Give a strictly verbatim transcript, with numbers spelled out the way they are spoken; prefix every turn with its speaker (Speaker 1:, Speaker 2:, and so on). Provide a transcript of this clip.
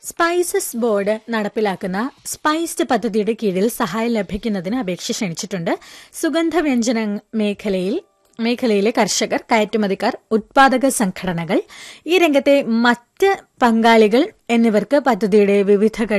Speaker 1: Spices board നടപ്പിലാക്കുന്ന spiced പദ്ധതിയുടെ കീഴിൽ സഹായം ലഭിക്കുന്നതിന് അപേക്ഷ ക്ഷണിച്ചിട്ടുണ്ട്. സുഗന്ധവ്യഞ്ജന മേഖലയിൽ മേഖലയിലെ കർഷകർ, കയറ്റുമതിക്കാർ, ഉത്പാദക സംഘടനകൾ, ഈ രംഗത്തെ മറ്റ് പങ്കാളികൾ എന്നിവർക്ക് പദ്ധതിയുടെ വിവിധ